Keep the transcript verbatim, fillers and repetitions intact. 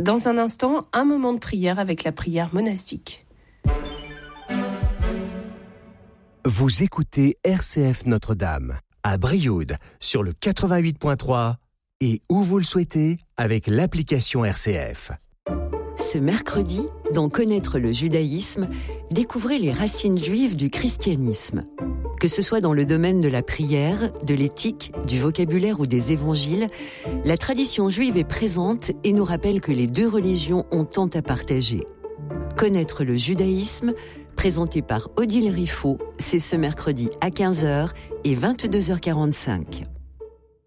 Dans un instant, un moment de prière avec la prière monastique. Vous écoutez R C F Notre-Dame à Brioude sur le quatre-vingt-huit point trois et où vous le souhaitez avec l'application R C F. Ce mercredi, dans Connaître le judaïsme, découvrez les racines juives du christianisme. Que ce soit dans le domaine de la prière, de l'éthique, du vocabulaire ou des évangiles, la tradition juive est présente et nous rappelle que les deux religions ont tant à partager. Connaître le judaïsme, présenté par Odile Riffaut, c'est ce mercredi à quinze heures et vingt-deux heures quarante-cinq.